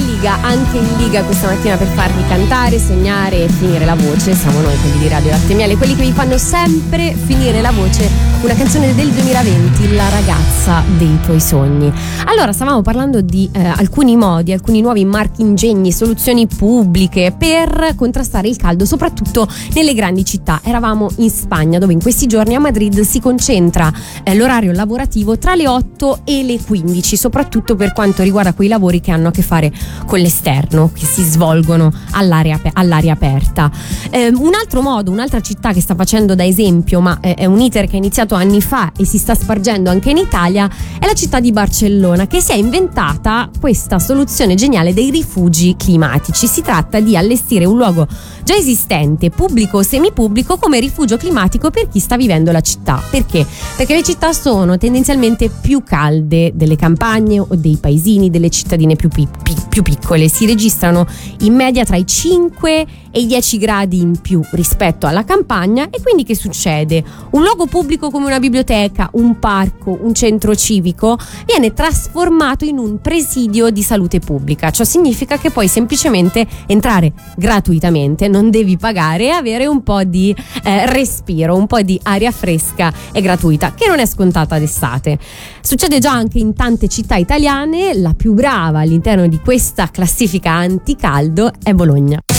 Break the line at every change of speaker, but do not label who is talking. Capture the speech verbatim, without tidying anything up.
in Liga, anche in Liga questa mattina per farvi cantare, sognare e finire la voce. Siamo noi quelli di Radio Latte e Miele, quelli che vi fanno sempre finire la voce. Una canzone del duemilaventi, La ragazza dei tuoi sogni. Allora, stavamo parlando di eh, alcuni modi, alcuni nuovi marchingegni, soluzioni pubbliche per contrastare il caldo, soprattutto nelle grandi città. Eravamo in Spagna, dove in questi giorni a Madrid si concentra eh, l'orario lavorativo tra le otto e le quindici, soprattutto per quanto riguarda quei lavori che hanno a che fare con l'esterno, che si svolgono all'aria, all'aria aperta. Eh, un altro modo, un'altra città che sta facendo da esempio, ma eh, è un iter che è iniziato anni fa e si sta spargendo anche in Italia, è la città di Barcellona, che si è inventata questa soluzione geniale dei rifugi climatici. Si tratta di allestire un luogo già esistente, pubblico o semipubblico, come rifugio climatico per chi sta vivendo la città. Perché? Perché le città sono tendenzialmente più calde delle campagne o dei paesini, delle cittadine più, pi- pi- più piccole. Si registrano in media tra i cinque e i dieci gradi in più rispetto alla campagna. E quindi che succede? Un luogo pubblico come una biblioteca, un parco, un centro civico viene trasformato in un presidio di salute pubblica. Ciò significa che puoi semplicemente entrare gratuitamente, non devi pagare, e avere un po' di eh, respiro, un po' di aria fresca e gratuita, che non è scontata d'estate. Succede già anche in tante città italiane. La più brava all'interno di questa classifica anticaldo è Bologna.